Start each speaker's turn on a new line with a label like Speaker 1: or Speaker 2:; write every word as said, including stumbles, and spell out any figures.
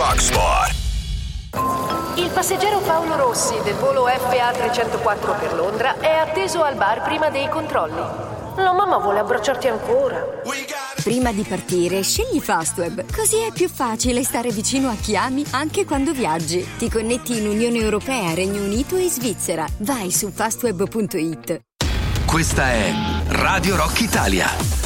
Speaker 1: Rock Spot.
Speaker 2: Il passeggero Paolo Rossi del volo F A trecentoquattro per Londra è atteso al bar prima dei controlli. La mamma vuole abbracciarti ancora.
Speaker 3: Prima di partire, scegli Fastweb, così è più facile stare vicino a chi ami anche quando viaggi. Ti connetti in Unione Europea, Regno Unito e Svizzera. Vai su fastweb punto it.
Speaker 1: Questa è Radio Rock Italia.